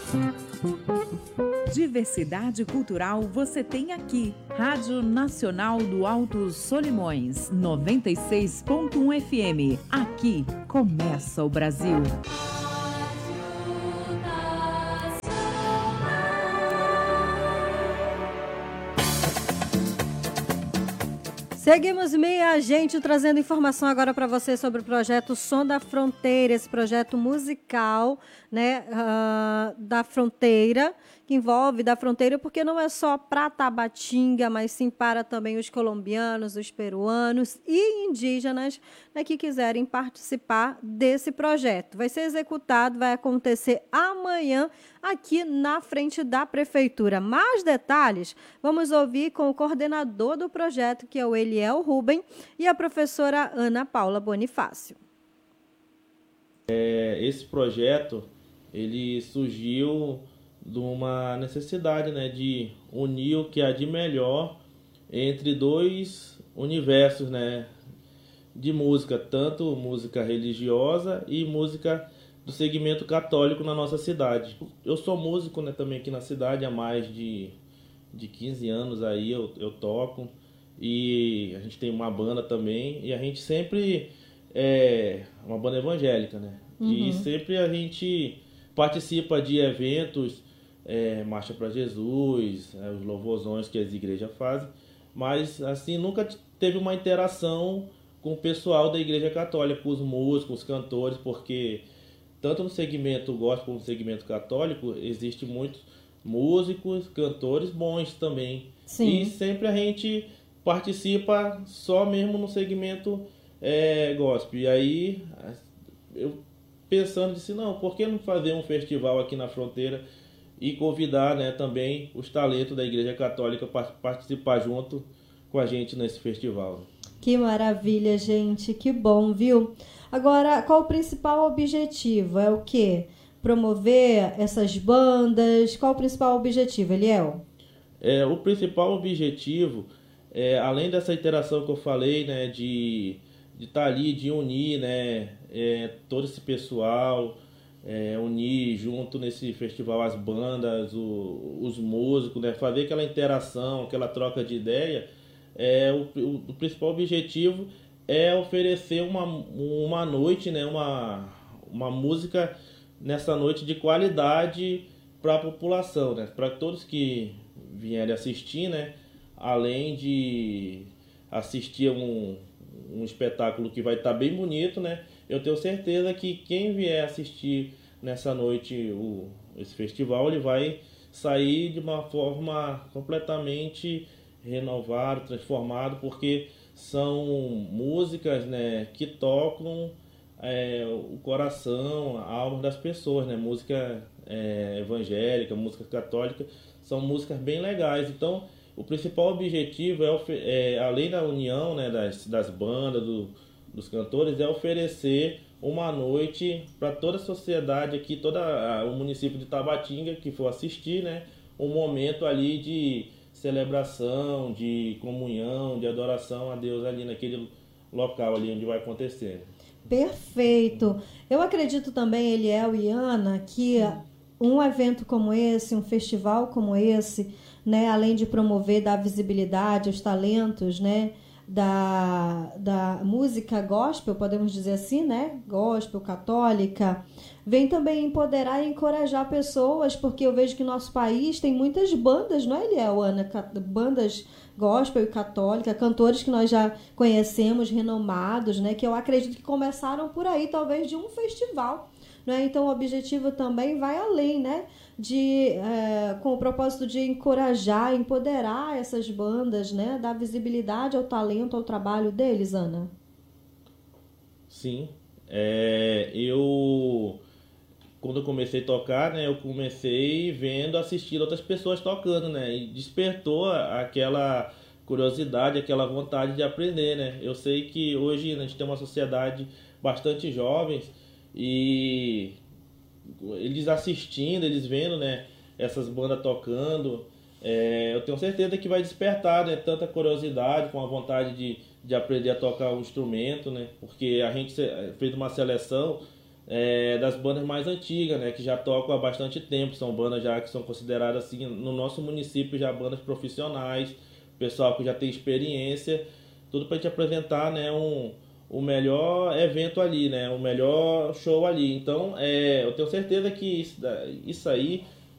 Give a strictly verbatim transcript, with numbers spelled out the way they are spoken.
Diversidade cultural você tem aqui. Rádio Nacional do Alto Solimões, noventa e seis ponto um F M. Aqui começa o Brasil. Seguimos, minha gente, trazendo informação agora para você sobre o projeto Som da Fronteira, esse projeto musical, né, uh, da fronteira, que envolve da fronteira, porque não é só para Tabatinga, mas sim para também os colombianos, os peruanos e indígenas, né, que quiserem participar desse projeto. Vai ser executado, vai acontecer amanhã aqui na frente da Prefeitura. Mais detalhes, vamos ouvir com o coordenador do projeto, que é o Eliel Rubem, e a professora Ana Paula Bonifácio. É, esse projeto, ele surgiu de uma necessidade, né, de unir o que há de melhor entre dois universos, né, de música, tanto música religiosa e música do segmento católico na nossa cidade. Eu sou músico, né, também aqui na cidade há mais de, de quinze anos aí eu, eu toco, e a gente tem uma banda também, e a gente sempre é uma banda evangélica, né? Uhum. E sempre a gente participa de eventos, é, Marcha para Jesus, é, os louvorzões que as igrejas fazem, mas assim nunca teve uma interação com o pessoal da igreja católica, com os músicos, os cantores, porque tanto no segmento gospel como no segmento católico existe muitos músicos, cantores bons também. Sim. E sempre a gente participa só mesmo no segmento é, gospel. E aí eu pensando disse, não, por que não fazer um festival aqui na fronteira e convidar, né, também os talentos da Igreja Católica para participar junto com a gente nesse festival. Que maravilha, gente, que bom, viu? Agora, qual o principal objetivo? É o quê? Promover essas bandas? Qual o principal objetivo, Eliel? É, o principal objetivo, é, além dessa interação que eu falei, né, de de estar tá ali, de unir, né, é, todo esse pessoal, é, unir junto nesse festival as bandas, o, os músicos, né, fazer aquela interação, aquela troca de ideia. É, o, o, o principal objetivo é oferecer uma, uma noite, né, uma, uma música nessa noite de qualidade para a população, né, para todos que vierem assistir, né, além de assistir um um espetáculo que vai estar bem bonito, né? Eu tenho certeza que quem vier assistir nessa noite o, esse festival, ele vai sair de uma forma completamente renovado, transformado, porque são músicas, né, que tocam é, o coração, a alma das pessoas, né? Música é, evangélica, música católica, são músicas bem legais. Então, o principal objetivo, é, é além da união, né, das, das bandas, do, dos cantores, é oferecer uma noite para toda a sociedade aqui, todo o município de Tabatinga que for assistir, né, um momento ali de celebração, de comunhão, de adoração a Deus ali naquele local ali onde vai acontecer. Perfeito. Eu acredito também, Eliel e Ana, que um evento como esse, um festival como esse, né, além de promover, dar visibilidade aos talentos, né, da, da música gospel, podemos dizer assim, né, gospel, católica, vem também empoderar e encorajar pessoas, porque eu vejo que nosso país tem muitas bandas, não é, Eliel, Ana? Bandas gospel e católica, cantores que nós já conhecemos, renomados, né, que eu acredito que começaram por aí, talvez de um festival. Né? Então, o objetivo também vai além, né? De, é, com o propósito de encorajar, empoderar essas bandas, né? Dar visibilidade ao talento, ao trabalho deles, Ana. Sim. É, eu, quando eu comecei a tocar, né? Eu comecei vendo, assistindo outras pessoas tocando, né? E despertou aquela curiosidade, aquela vontade de aprender, né? Eu sei que hoje a gente tem uma sociedade bastante jovens, e eles assistindo, eles vendo, né, essas bandas tocando, é, eu tenho certeza que vai despertar, né, tanta curiosidade, com a vontade de, de aprender a tocar um instrumento, né, porque a gente fez uma seleção é, das bandas mais antigas, né, que já tocam há bastante tempo, são bandas já que são consideradas assim no nosso município já bandas profissionais, pessoal que já tem experiência, tudo para a gente apresentar, né, um o melhor evento ali, né, o melhor show ali. Então, é, eu tenho certeza que isso, isso aí